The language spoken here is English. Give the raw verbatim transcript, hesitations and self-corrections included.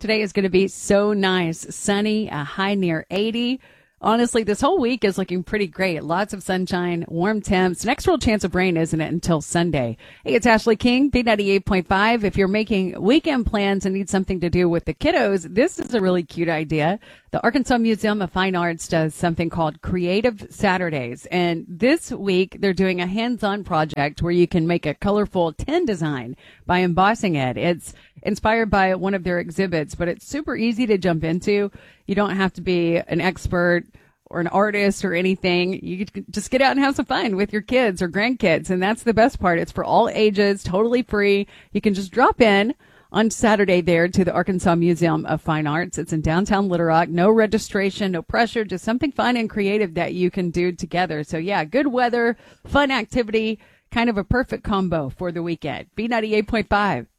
Today is going to be so nice, sunny, a high near eighty. Honestly, this whole week is looking pretty great. Lots of sunshine, warm temps. Next real chance of rain isn't it until Sunday. Hey, it's Ashley King, B ninety-eight point five. If you're making weekend plans and need something to do with the kiddos, this is a really cute idea. The Arkansas Museum of Fine Arts does something called Creative Saturdays. And this week, they're doing a hands-on project where you can make a colorful tin design by embossing it. It's inspired by one of their exhibits, but it's super easy to jump into. You don't have to be an expert or an artist or anything. You can just get out and have some fun with your kids or grandkids. And that's the best part. It's for all ages, totally free. You can just drop in on Saturday there to the Arkansas Museum of Fine Arts. It's in downtown Little Rock. No registration, no pressure, just something fun and creative that you can do together. So yeah, good weather, fun activity, kind of a perfect combo for the weekend. B ninety-eight point five.